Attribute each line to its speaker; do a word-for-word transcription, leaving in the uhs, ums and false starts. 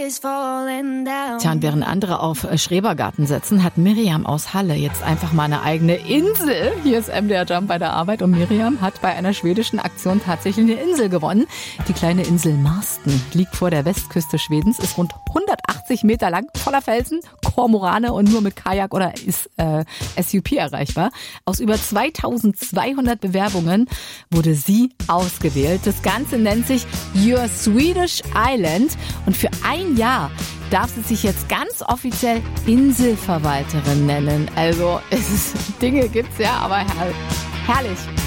Speaker 1: Tja, und während andere auf Schrebergarten setzen, hat Miriam aus Halle jetzt einfach mal eine eigene Insel. Hier ist M D R Jump bei der Arbeit und Miriam hat bei einer schwedischen Aktion tatsächlich eine Insel gewonnen. Die kleine Insel Marsten liegt vor der Westküste Schwedens, ist rund hundertachtzig Meter lang, voller Felsen, Kormorane und nur mit Kajak oder ist, äh, S U P erreichbar. Aus über zweitausendzweihundert Bewerbungen wurde sie ausgewählt. Das Ganze nennt sich Your Swedish Island und für ein Jahr darf sie sich jetzt ganz offiziell Inselverwalterin nennen. Also es ist, Dinge gibt's ja, aber herrlich. herrlich.